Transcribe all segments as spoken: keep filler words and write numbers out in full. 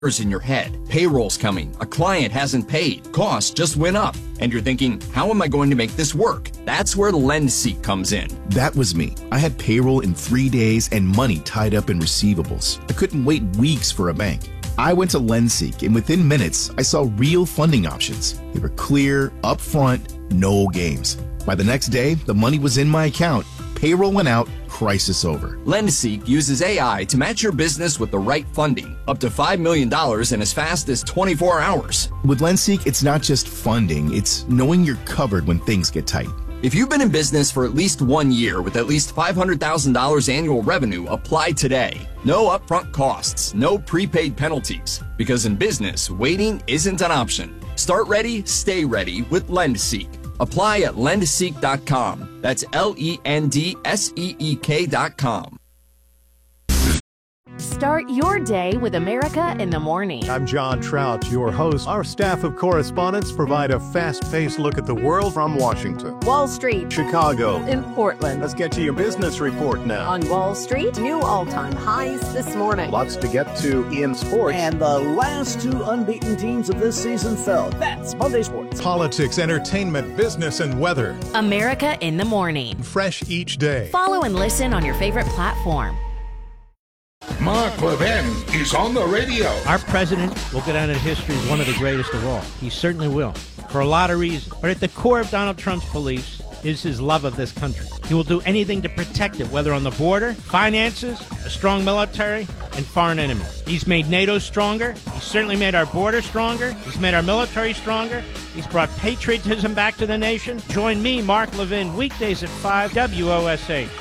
in your head. Payroll's coming. A client hasn't paid. Costs just went up. And you're thinking, how am I going to make this work? That's where LendSeek comes in. That was me. I had payroll in three days and money tied up in receivables. I couldn't wait weeks for a bank. I went to LendSeek, and within minutes, I saw real funding options. They were clear, upfront, no games. By the next day, the money was in my account. Payroll went out, crisis over. LendSeek uses A I to match your business with the right funding, up to five million dollars in as fast as twenty-four hours. With LendSeek, it's not just funding, it's knowing you're covered when things get tight. If you've been in business for at least one year with at least five hundred thousand dollars annual revenue, apply today. No upfront costs, no prepaid penalties, because in business, waiting isn't an option. Start ready, stay ready with LendSeek. Apply at lendseek dot com. That's L E N D S E E K dot com. Start your day with America in the Morning. I'm John Trout, your host. Our staff of correspondents provide a fast-paced look at the world from Washington, Wall Street, Chicago, and Portland. Let's get to your business report now. On Wall Street, new all-time highs this morning. Lots to get to in sports. And the last two unbeaten teams of this season fell. That's Monday Sports. Politics, entertainment, business, and weather. America in the Morning. Fresh each day. Follow and listen on your favorite platform. Mark Levin is on the radio. Our president will go down in history as one of the greatest of all. He certainly will, for a lot of reasons. But at the core of Donald Trump's beliefs is his love of this country. He will do anything to protect it, whether on the border, finances, a strong military, and foreign enemies. He's made NATO stronger. He's certainly made our border stronger. He's made our military stronger. He's brought patriotism back to the nation. Join me, Mark Levin, weekdays at five, W O S H.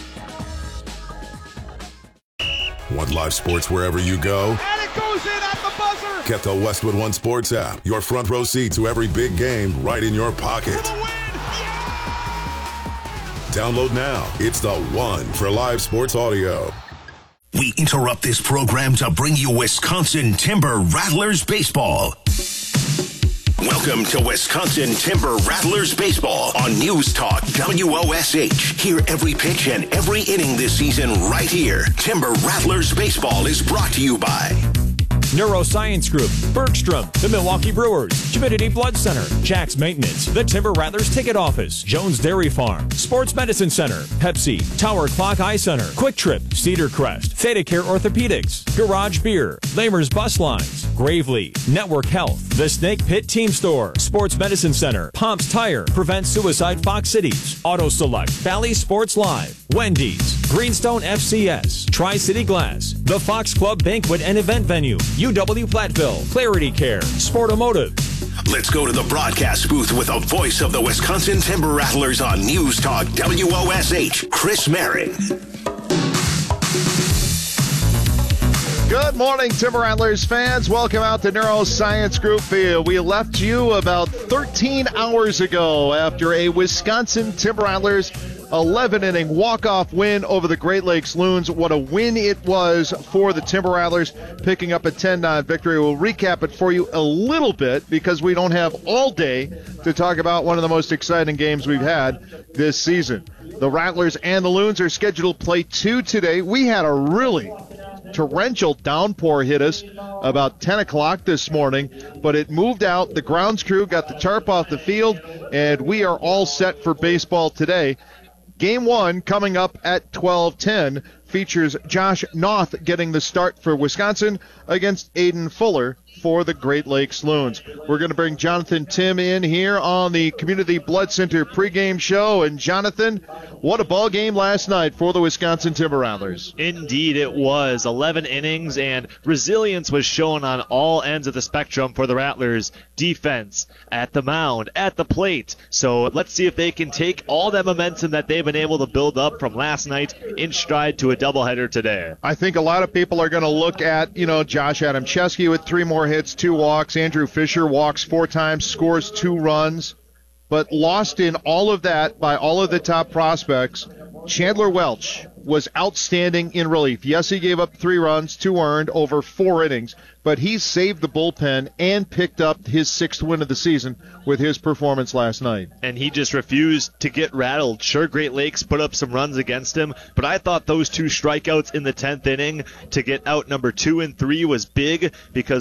Want live sports wherever you go? And it goes in at the buzzer! Get the Westwood One Sports app. Your front row seat to every big game right in your pocket. For the win! Yeah! Download now. It's the one for live sports audio. We interrupt this program to bring you Wisconsin Timber Rattlers baseball. Welcome to Wisconsin Timber Rattlers baseball on News Talk W O S H. Hear every pitch and every inning this season right here. Timber Rattlers baseball is brought to you by Neuroscience Group, Bergstrom, the Milwaukee Brewers, Humidity Blood Center, Jack's Maintenance, the Timber Rattlers Ticket Office, Jones Dairy Farm, Sports Medicine Center, Pepsi, Tower Clock Eye Center, Quick Trip, Cedar Crest, Theta Care Orthopedics, Garage Beer, Lamer's Bus Lines, Gravely, Network Health, The Snake Pit Team Store, Sports Medicine Center, Pomps Tire, Prevent Suicide Fox Cities, Auto Select, Valley Sports Live, Wendy's, Greenstone F C S, Tri-City Glass, the Fox Club Banquet and Event Venue, U W Platteville, Clarity Care, Sportomotive. Let's go to the broadcast booth with a voice of the Wisconsin Timber Rattlers on News Talk W O S H, Chris Merritt. Good morning, Timber Rattlers fans. Welcome out to Neuroscience Group. We left you about thirteen hours ago after a Wisconsin Timber Rattlers eleven-inning walk-off win over the Great Lakes Loons. What a win it was for the Timber Rattlers, picking up a ten nine victory. We'll recap it for you a little bit because we don't have all day to talk about one of the most exciting games we've had this season. The Rattlers and the Loons are scheduled to play two today. We had a really torrential downpour hit us about ten o'clock this morning, but it moved out. The grounds crew got the tarp off the field, and we are all set for baseball today. Game one coming up at twelve ten features Josh Noth getting the start for Wisconsin against Aiden Fuller for the Great Lakes Loons. We're going to bring Jonathan Tim in here on the Community Blood Center pregame show. And Jonathan, what a ball game last night for the Wisconsin Timber Rattlers. Indeed it was. eleven innings, and resilience was shown on all ends of the spectrum for the Rattlers. Defense, at the mound, at the plate. So let's see if they can take all that momentum that they've been able to build up from last night in stride to a doubleheader today. I think a lot of people are going to look at, you know, Josh Adamczewski with three more hits, two walks. Andrew Fisher walks four times, scores two runs. But lost in all of that by all of the top prospects, Chandler Welch was outstanding in relief. Yes, he gave up three runs, two earned, over four innings, but he saved the bullpen and picked up his sixth win of the season with his performance last night. And he just refused to get rattled. Sure, Great Lakes put up some runs against him, but I thought those two strikeouts in the tenth inning to get out number two and three was big because